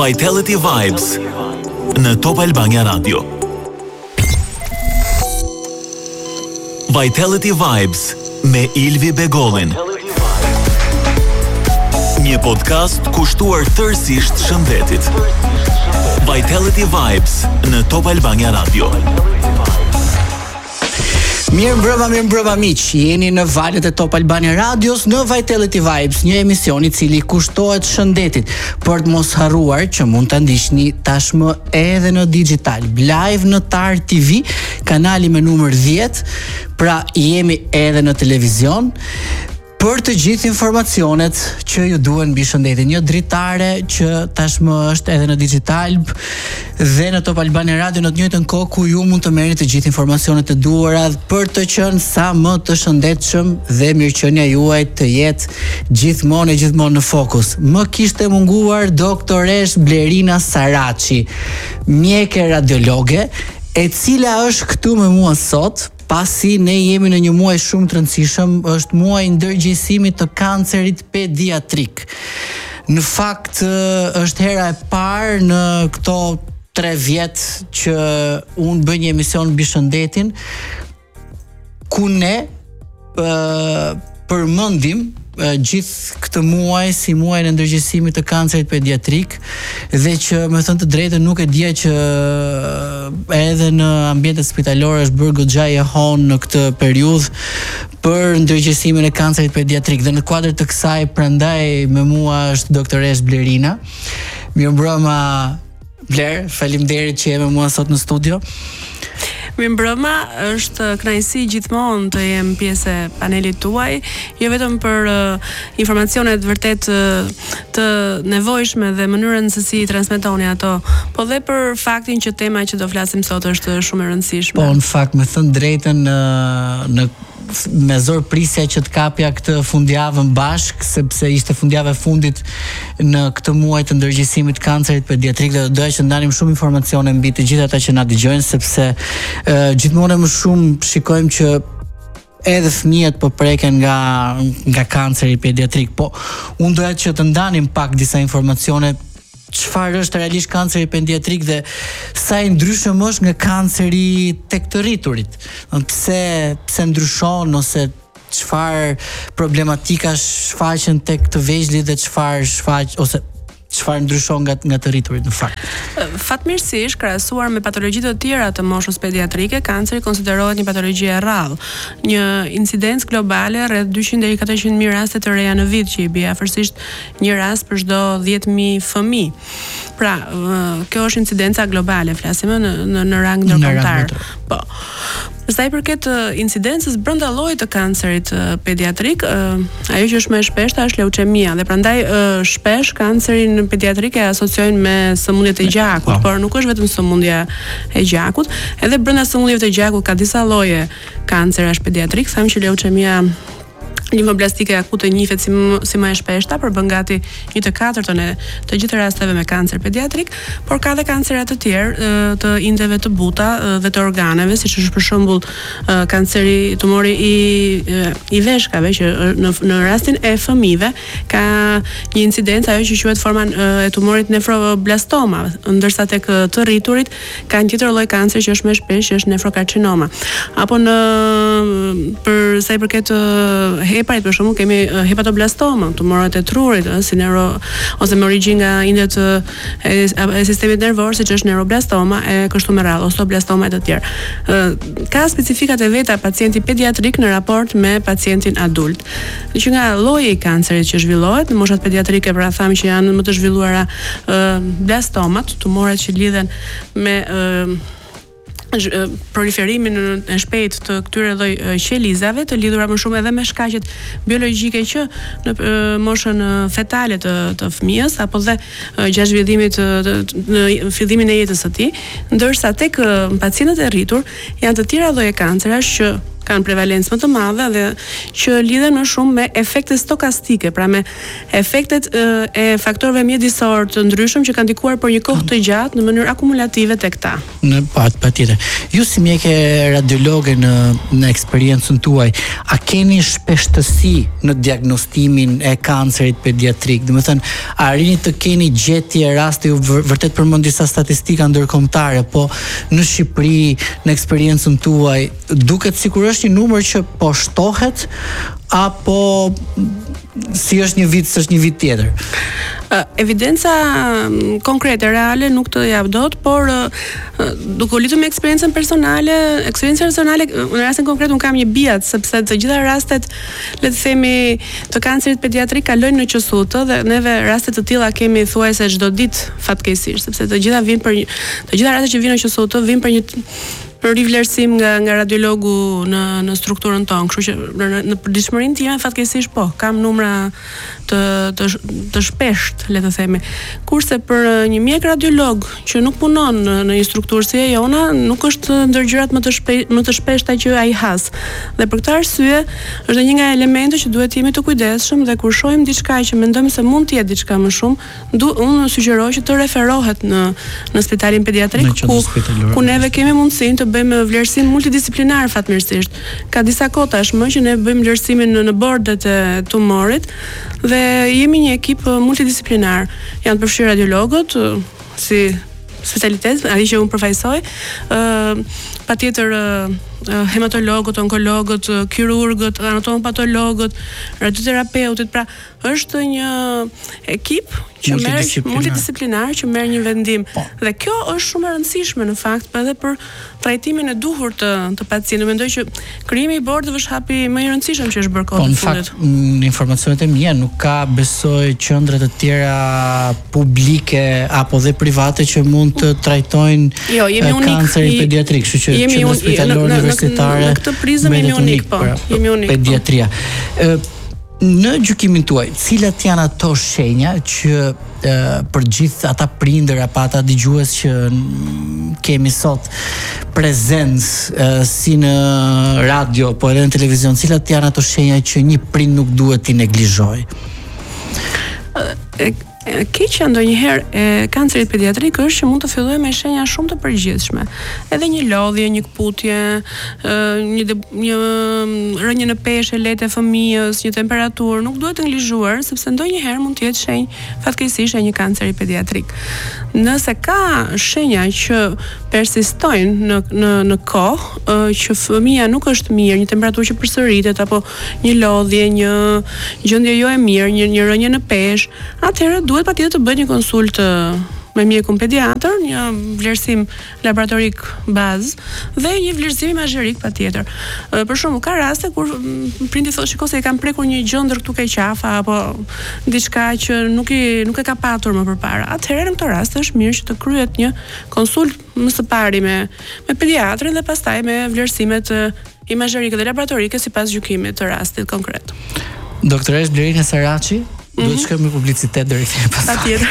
Vitality Vibes në Top Albania Radio. Vitality Vibes me Ilvi Begollin. Një podcast kushtuar tërësisht shëndetit. Vitality Vibes në Top Albania Radio. Mirë mbrëma miq, jeni në valët e Top Albania Radios në Vitality Vibes, një emision i cili kushtohet shëndetit, për të mos harruar që mund ta ndiqni tashmë edhe në digital, live në Tar TV, kanali me numër 10, pra jemi edhe në televizion. Për të gjithë informacionet që ju duhen mbi shëndetin, një dritare që tashmë është edhe në digital dhe në Top Albania Radio në të njëjtën kohë ku ju mund të merrni të gjithë informacionet e duhura për të qenë sa më të shëndetshëm dhe mirëqenia juaj të jetë gjithmonë në fokus. Më kishte munguar doktoresh Blerina Saraçi, mjeke radiologe, e cila është këtu me mua sot. Pasi ne jemi në një muaj shumë të rëndësishëm, është muaji i ndërgjegjësimit të kancerit pediatrik. Në fakt është hera e parë në këto 3 vjet që unë bëj një emision mbi shëndetin, ku ne përmendim gjithë këtë muaj si muajin e ndërgjegjësimit të kancerit pediatrik, dhe që me thënë të drejtën nuk e dija që edhe në ambientet spitalore është bërë goxha e honë në këtë periudhë për ndërgjegjësimin e kancerit pediatrik. Dhe në kuadër të kësaj, prandaj me mua është doktoresh Blerina. Mirëmbrëma Bler, faleminderit që je me mua sot në studio. Mirëmbrëma, është kënaqësi gjithmonë të jem pjesë e panelit tuaj, jo vetëm për informacionet vërtet të nevojshme dhe mënyrën se si transmetoni ato, po dhe për faktin që tema që do flasim sot është shumë e rëndësishme. Po, në fakt, me thënë drejtën, me zor prisja që të kapja këtë fundjavën bashk, sepse ishte fundjava e fundit në këtë muaj të ndërgjegjësimit kancerit pediatrik, dhe doja që ndanim shumë informacione mbi të gjithë ata që na dëgjojnë, sepse gjithmonë më shumë shikojmë që edhe fëmijët po preken nga kanceri pediatrik. Po unë doja që të ndanim pak disa informacione çfarë është realisht kanceri pediatrik dhe sa i ndryshëm është nga kanceri tek të rriturit. Pse ndryshon, ose çfarë problematika shfaqen tek të vegjëlit dhe çfarë ndryshon nga të rriturit në fakt. Fatmirësisht, krahasuar me patologjitë të tjera të moshës pediatrike, kanceri konsiderohet një patologji e rrallë. Një incidencë globale rreth 200 deri 400.000 raste të reja në vit, që i bie afërsisht një rast për çdo 10.000 fëmijë. Pra, kjo është incidenca globale, flasim në rang ndërkombëtar. Po. Sa i përket incidencës brenda llojit të kancerit pediatrik, ajo që është më e shpeshta është leuqemia, dhe prandaj shpesh kancerin pediatrik e asociojnë me sëmundjet e gjakut, por nuk është vetëm sëmundja e gjakut, edhe brenda sëmundjeve të gjakut ka disa lloje kancerash pediatrik, thamë që leuqemia limfoblastike akute njihet si më e shpeshta, për bën gati 1/4 e të gjithë rasteve me kancer pediatrik, por ka dhe kancera të tjerë të indeve të buta dhe të organeve, siç është për shembull kanceri, tumori i veshkave, që në rastin e fëmijëve ka një incidencë ajo që quhet forma e tumorit nefroblastoma, ndërsa tek të rriturit ka një tjetër lloj kanceri që është më shpesh, që është nefrokarcinoma. Apo për sa i përket heparit, për shembull, kemi hepatoblastoma, tumorët e trurit, ose me origjinë nga indet e sistemit nervor, siç është neuroblastoma, e kështu me radhë, osteoblastoma e të tjerë. Ka specifikat e veta pacienti pediatrik në raport me pacientin adult. Që nga lloji i kancerit që zhvillohet në moshat pediatrike, pra thamë që janë më të zhvilluara blastomat, tumorët që lidhen me proliferimin e shpejt të këtyre lloj qelizave, të lidhura më shumë edhe me shkaqet biologjike që në moshën fetale të fëmijës, apo dhe gjatë zhvillimit në fillimin e jetës së tij, ndërsa tek pacientët e rritur janë të tjera lloje kancerash që kanë prevalencë më të madhe dhe që lidhen më shumë me efektet stokastike, pra me efektet e faktorëve mjedisor të ndryshëm që kanë ndikuar për një kohë të gjatë në mënyrë akumulative tek ta. Në patjetër. Ju si mjekë radiologe në eksperiencën tuaj, a keni shpeshtësi në diagnostimin e kancerit pediatrik? Domethënë, a rini të keni gjetje raste, ju vërtet përmend disa statistika ndërkombëtare, po në Shqipëri, në eksperiencën tuaj, duket sikur është një numër që po shtohet apo si është një vit, s'është një vit tjetër? Evidenca konkrete, reale nuk të jap dot, por duke u lidhur me eksperiencën personale, në rastin konkret un kam një bijat, sepse të gjitha rastet, le të themi, të kancerit pediatrik kalojnë në QSUT dhe neve raste të tilla kemi thuajse çdo ditë fatkeqësisht, sepse të gjitha rastet që vinë në QSUT vinë për rivlerësim nga radiologu në strukturën tonë, kështu që në përditshmërinë time fatkeqësisht po, kam numra të shpesht, le të themi. Kurse për një mjek radiolog që nuk punon në një strukturë si e jona, nuk është ndër gjërat më të shpeshta që ai has. Dhe për këtë arsye, është një nga elementët që duhet jemi të kujdesshëm dhe kur shohim diçka që mendojmë se mund të jetë diçka më shumë, unë sugjeroj që të referohet në spitalin pediatrik ku neve kemi mundësinë të bëjmë vlerësim multidisiplinar fatmirësisht. Ka disa kohë tashmë që ne bëjmë vlerësimin në bordet e tumorit dhe jemi një ekip multidisiplinar. Janë të përfshirë radiologët si specialitet, ai që unë përfaqësoj, patjetër hematologët, onkologët, kirurgët, anatomopatologët, radioterapeutit, pra është një ekip që multidisiplinar që merr një vendim. Dhe kjo është shumë e rëndësishme në fakt, edhe për trajtimin e duhur të pacientit. Mendoj që krijimi i bordëve është hapi më i rëndësishëm që është bërë kohë të fundit. Në fakt, në informacionet e mia nuk ka, besoj, qendra të tjera publike apo dhe private që mund të trajtojnë kancerin pediatrik, kështu që qendra spitalore universitare në këtë prizëm jemi unik, po. Jemi unik. Pediatria. Në gjykimin tuaj, cilat janë ato shenja që për gjithë ata prindër apo ata dëgjues që kemi sot prezencë si në radio po edhe në televizion, cilat janë ato shenja që një prind nuk duhet t'i neglizhojë? Keqja ndonjëherë e kancerit pediatrik është që mund të fillojë me shenja shumë të përgjithshme. Edhe një lodhje, një kputje, një rënje në peshë lehtë e fëmijës, një temperaturë, nuk duhet të neglizhuar sepse ndonjëherë mund të jetë shenjë fatkeqësisht e një kanceri pediatrik. Nëse ka shenja që persistojnë në kohë, që fëmia nuk është mirë, një temperaturë që përsëritet apo një lodhje, një gjendje jo e mirë, një rënje në peshë, atëherë duhet patjetër të bëjë një konsultë me mjekun pediatër, një vlerësim laboratorik bazë dhe një vlerësim imazherik patjetër. Për shembull, ka raste kur prindi thotë shikoj se e kam prekur një gjendër këtu ke qafa apo diçka që nuk e ka patur më përpara. Atëherë në këtë rast është mirë që të kryhet një konsultë më së pari me pediatrin dhe pastaj me vlerësimet imazherike dhe laboratorike sipas gjykimit të rastit konkret. Doktoresh Blerina Saraçi, duhet të shkojmë në publicitet deri pas. Patjetër.